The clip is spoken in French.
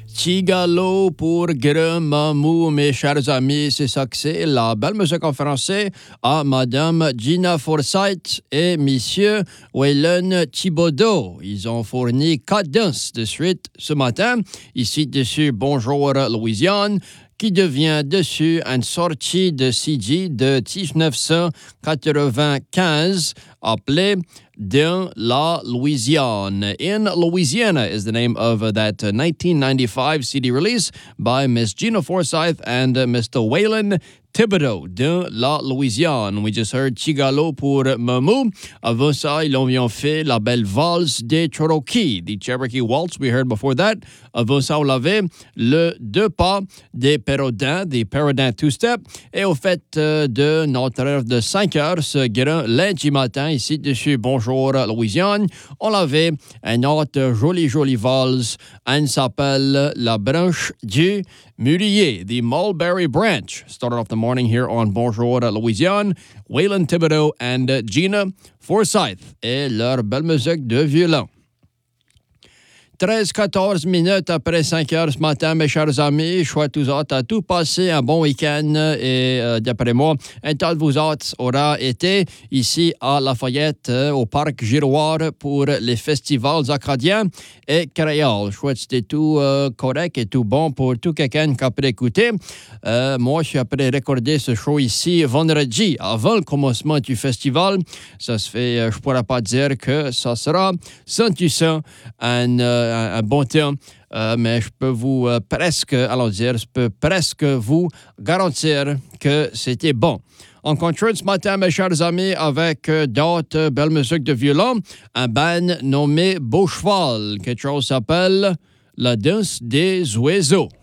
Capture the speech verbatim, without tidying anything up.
Tigalo pour Grumamou, mes chers amis, c'est ça que c'est la belle musique en français à Madame Gina Forsyth et Monsieur Waylon Thibodeau. Ils ont fourni quatre danses de suite ce matin. Ici dessus, Bonjour Louisiane, qui devient dessus une sortie de C D de dix-neuf cent quatre-vingt-quinze appelée Dans la Louisiane. In Louisiana is the name of uh, that uh, nineteen ninety-five C D release by Miss Gina Forsyth and uh, Mister Waylon Thibodeau, Dans la Louisiane. We just heard Chigalo pour Mamou. Avant ça, ils ont fait la belle valse des Cherokee, the Cherokee Waltz we heard before that. Avant ça, on avait le deux pas des Pérodins, des Pérodins two-step. Et au fait euh, de notre heure de cinq heures, ce grand lundi matin, ici dessus Bonjour Louisiane, on avait une autre jolie, jolie valse. Elle s'appelle La branche du Mûrier, the Mulberry Branch. Started off the morning here on Bonjour Louisiane. Waylon Thibodeau and uh, Gina Forsyth et leur belle musique de violon. treize à quatorze minutes après cinq heures ce matin, mes chers amis. Je souhaite vous autres à tout passer un bon week-end et euh, d'après moi, un tas de vous autres aura été ici à Lafayette, euh, au Parc Giroir pour les festivals acadiens et créoles. Je souhaite que c'était tout euh, correct et tout bon pour tout quelqu'un qui a pu écouter. Euh, moi, je suis après recorder ce show ici vendredi, avant le commencement du festival. Ça se fait, euh, je ne pourrais pas dire que ça sera cent pour cent un euh, Un, un bon terme, euh, mais je peux vous euh, presque, allons dire, je peux presque vous garantir que c'était bon. On continue ce matin, mes chers amis, avec euh, d'autres belles musiques de violon, un band nommé Beau Cheval, quelque chose s'appelle La danse des oiseaux.